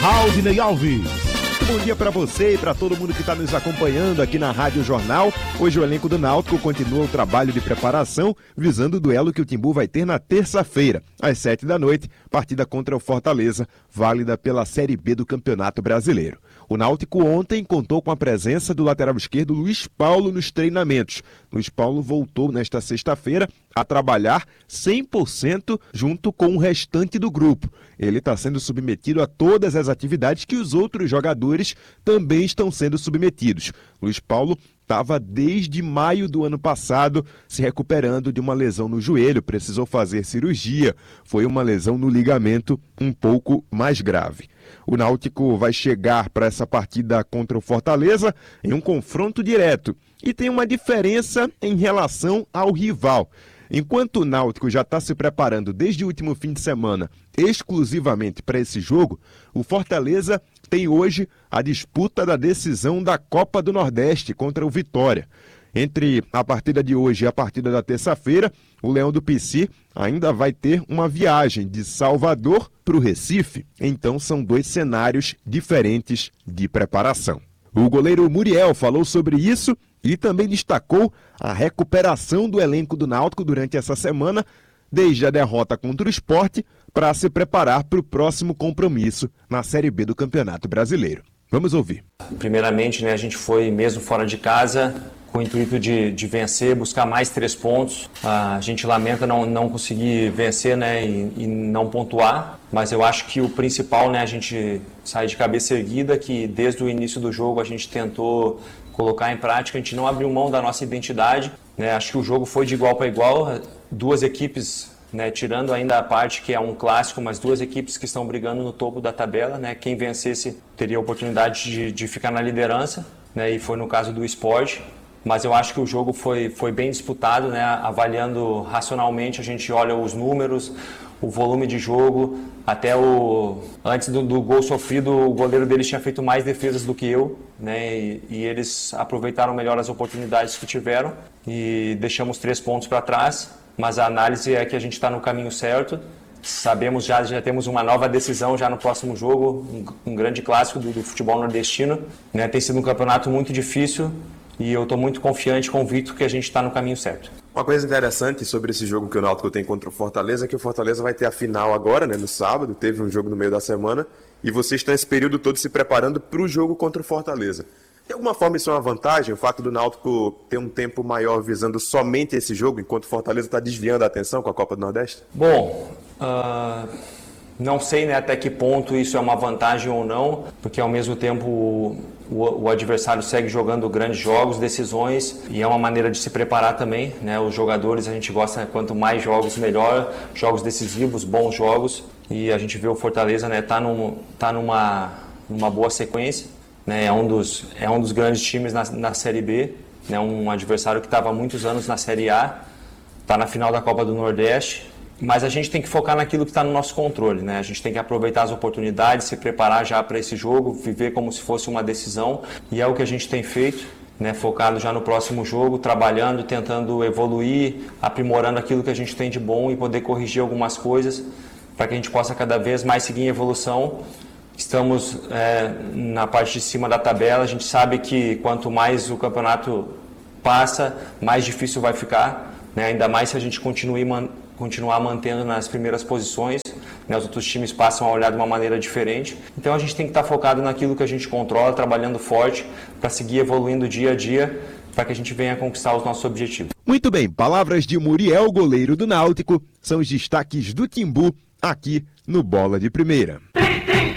Raudinei Alves. Bom dia para você e para todo mundo que está nos acompanhando aqui na Rádio Jornal. Hoje o elenco do Náutico continua o trabalho de preparação visando o duelo que o Timbu vai ter na terça-feira, às 7h, partida contra o Fortaleza, válida pela Série B do Campeonato Brasileiro. O Náutico ontem contou com a presença do lateral esquerdo Luiz Paulo nos treinamentos. Luiz Paulo voltou nesta sexta-feira a trabalhar 100% junto com o restante do grupo. Ele está sendo submetido a todas as atividades que os outros jogadores também estão sendo submetidos. Luiz Paulo estava desde maio do ano passado se recuperando de uma lesão no joelho, precisou fazer cirurgia. Foi uma lesão no ligamento um pouco mais grave. O Náutico vai chegar para essa partida contra o Fortaleza em um confronto direto e tem uma diferença em relação ao rival. Enquanto o Náutico já está se preparando desde o último fim de semana exclusivamente para esse jogo, o Fortaleza tem hoje a disputa da decisão da Copa do Nordeste contra o Vitória. Entre a partida de hoje e a partida da terça-feira, o Leão do Pici ainda vai ter uma viagem de Salvador para o Recife. Então são dois cenários diferentes de preparação. O goleiro Muriel falou sobre isso e também destacou a recuperação do elenco do Náutico durante essa semana, desde a derrota contra o Sport, para se preparar para o próximo compromisso na Série B do Campeonato Brasileiro. Vamos ouvir. Primeiramente, a gente foi mesmo fora de casa com o intuito de vencer, buscar mais 3 pontos. A gente lamenta não conseguir vencer, e não pontuar, mas eu acho que o principal, a gente sair de cabeça erguida, que desde o início do jogo a gente tentou colocar em prática, a gente não abriu mão da nossa identidade. Acho que o jogo foi de igual para igual, duas equipes, tirando ainda a parte que é um clássico, mas duas equipes que estão brigando no topo da tabela. Quem vencesse teria a oportunidade de ficar na liderança, e foi no caso do Sport. Mas eu acho que o jogo foi bem disputado, avaliando racionalmente, a gente olha os números, o volume de jogo, até antes do gol sofrido, o goleiro deles tinha feito mais defesas do que eu, e eles aproveitaram melhor as oportunidades que tiveram e deixamos 3 pontos para trás, mas a análise é que a gente está no caminho certo. Sabemos já temos uma nova decisão já no próximo jogo, um grande clássico do futebol nordestino. Tem sido um campeonato muito difícil e eu estou muito confiante, convicto que a gente está no caminho certo. Uma coisa interessante sobre esse jogo que o Náutico tem contra o Fortaleza é que o Fortaleza vai ter a final agora, no sábado, teve um jogo no meio da semana, e vocês estão esse período todo se preparando para o jogo contra o Fortaleza. De alguma forma isso é uma vantagem, o fato do Náutico ter um tempo maior visando somente esse jogo, enquanto o Fortaleza está desviando a atenção com a Copa do Nordeste? Bom, não sei até que ponto isso é uma vantagem ou não, porque ao mesmo tempo o adversário segue jogando grandes jogos, decisões, e é uma maneira de se preparar também. Os jogadores, a gente gosta, quanto mais jogos melhor, jogos decisivos, bons jogos, e a gente vê o Fortaleza tá numa boa sequência. É um dos grandes times na Série B, um adversário que estava há muitos anos na Série A, está na final da Copa do Nordeste, mas a gente tem que focar naquilo que está no nosso controle. A gente tem que aproveitar as oportunidades, se preparar já para esse jogo, viver como se fosse uma decisão, e é o que a gente tem feito, focado já no próximo jogo, trabalhando, tentando evoluir, aprimorando aquilo que a gente tem de bom e poder corrigir algumas coisas para que a gente possa cada vez mais seguir em evolução. Estamos na parte de cima da tabela, a gente sabe que quanto mais o campeonato passa, mais difícil vai ficar, ainda mais se a gente continuar mantendo nas primeiras posições, os outros times passam a olhar de uma maneira diferente. Então a gente tem que estar focado naquilo que a gente controla, trabalhando forte para seguir evoluindo dia a dia, para que a gente venha conquistar os nossos objetivos. Muito bem, palavras de Muriel, goleiro do Náutico, são os destaques do Timbu aqui no Bola de Primeira.